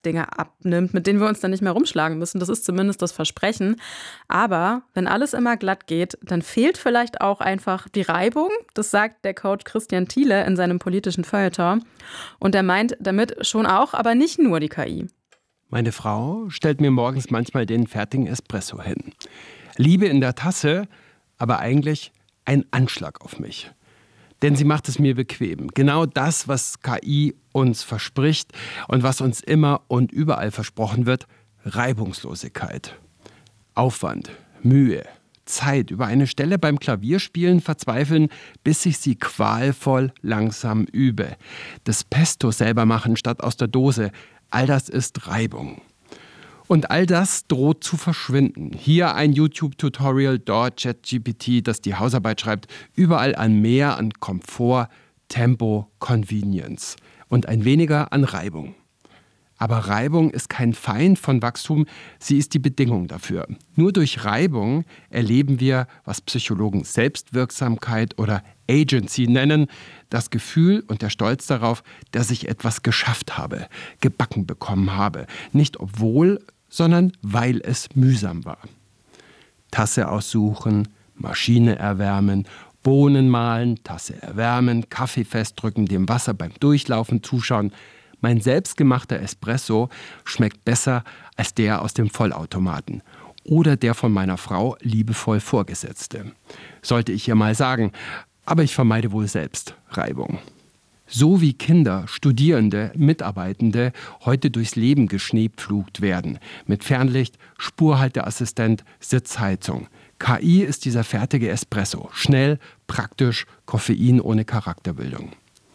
Dinge abnimmt, mit denen wir uns dann nicht mehr rumschlagen müssen. Das ist zumindest das Versprechen. Aber wenn alles immer glatt geht, dann fehlt vielleicht auch einfach die Reibung. Das sagt der Coach Christian Thiele in seinem politischen Feuilleton. Und er meint damit schon auch, aber nicht nur die KI. Meine Frau stellt mir morgens manchmal den fertigen Espresso hin. Liebe in der Tasse, aber eigentlich ein Anschlag auf mich. Denn sie macht es mir bequem. Genau das, was KI uns verspricht und was uns immer und überall versprochen wird: Reibungslosigkeit. Aufwand, Mühe, Zeit, über eine Stelle beim Klavierspielen verzweifeln, bis ich sie qualvoll langsam übe. Das Pesto selber machen statt aus der Dose, all das ist Reibung. Und all das droht zu verschwinden. Hier ein YouTube-Tutorial, dort ChatGPT, das die Hausarbeit schreibt. Überall an mehr an Komfort, Tempo, Convenience. Und ein weniger an Reibung. Aber Reibung ist kein Feind von Wachstum, sie ist die Bedingung dafür. Nur durch Reibung erleben wir, was Psychologen Selbstwirksamkeit oder Agency nennen, das Gefühl und der Stolz darauf, dass ich etwas geschafft habe, gebacken bekommen habe. Nicht obwohl, sondern weil es mühsam war. Tasse aussuchen, Maschine erwärmen, Bohnen mahlen, Tasse erwärmen, Kaffee festdrücken, dem Wasser beim Durchlaufen zuschauen. Mein selbstgemachter Espresso schmeckt besser als der aus dem Vollautomaten oder der von meiner Frau liebevoll vorgesetzte. Sollte ich ihr mal sagen, aber ich vermeide wohl selbst Reibung. So wie Kinder, Studierende, Mitarbeitende heute durchs Leben geschneepflugt werden. Mit Fernlicht, Spurhalteassistent, Sitzheizung. KI ist dieser fertige Espresso. Schnell, praktisch, Koffein ohne Charakterbildung.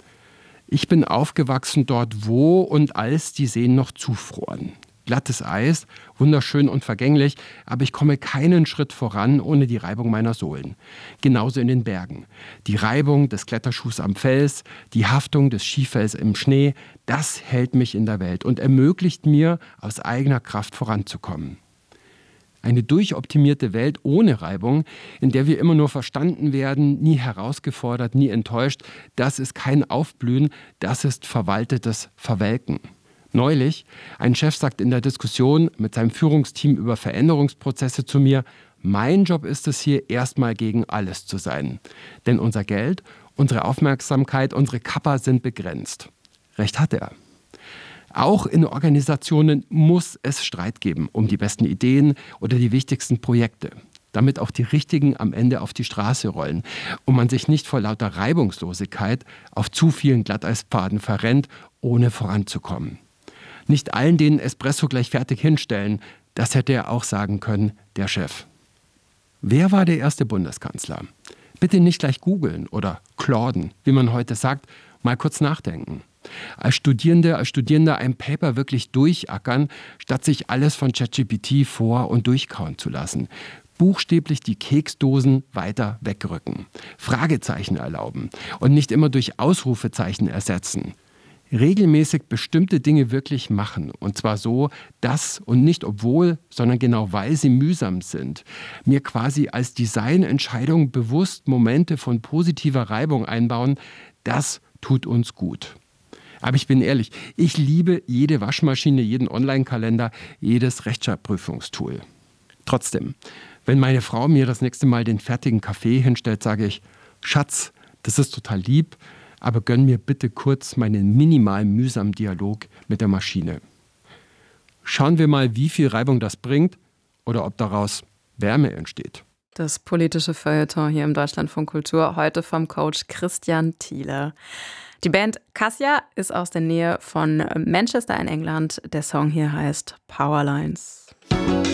Ich bin aufgewachsen dort, wo und als die Seen noch zufroren. Glattes Eis, wunderschön und vergänglich, aber ich komme keinen Schritt voran ohne die Reibung meiner Sohlen. Genauso in den Bergen. Die Reibung des Kletterschuhs am Fels, die Haftung des Skifells im Schnee, das hält mich in der Welt und ermöglicht mir, aus eigener Kraft voranzukommen. Eine durchoptimierte Welt ohne Reibung, in der wir immer nur verstanden werden, nie herausgefordert, nie enttäuscht, das ist kein Aufblühen, das ist verwaltetes Verwelken. Neulich, ein Chef sagt in der Diskussion mit seinem Führungsteam über Veränderungsprozesse zu mir: Mein Job ist es hier, erstmal gegen alles zu sein. Denn unser Geld, unsere Aufmerksamkeit, unsere Kappa sind begrenzt. Recht hat er. Auch in Organisationen muss es Streit geben um die besten Ideen oder die wichtigsten Projekte, damit auch die richtigen am Ende auf die Straße rollen und man sich nicht vor lauter Reibungslosigkeit auf zu vielen Glatteispaden verrennt, ohne voranzukommen. Nicht allen den Espresso gleich fertig hinstellen, das hätte er auch sagen können, der Chef. Wer war der erste Bundeskanzler? Bitte nicht gleich googeln oder klorden, wie man heute sagt, mal kurz nachdenken. Als Studierender ein Paper wirklich durchackern, statt sich alles von ChatGPT vor- und durchkauen zu lassen. Buchstäblich die Keksdosen weiter wegrücken. Fragezeichen erlauben und nicht immer durch Ausrufezeichen ersetzen. Regelmäßig bestimmte Dinge wirklich machen. Und zwar so, dass und nicht obwohl, sondern genau weil sie mühsam sind. Mir quasi als Designentscheidung bewusst Momente von positiver Reibung einbauen, das tut uns gut. Aber ich bin ehrlich, ich liebe jede Waschmaschine, jeden Online-Kalender, jedes Rechtschreibprüfungstool. Trotzdem, wenn meine Frau mir das nächste Mal den fertigen Kaffee hinstellt, sage ich: Schatz, das ist total lieb, aber gönn mir bitte kurz meinen minimal mühsamen Dialog mit der Maschine. Schauen wir mal, wie viel Reibung das bringt oder ob daraus Wärme entsteht. Das politische Feuilleton hier im Deutschlandfunk Kultur, heute vom Coach Christian Thiele. Die Band Cassia ist aus der Nähe von Manchester in England. Der Song hier heißt Powerlines.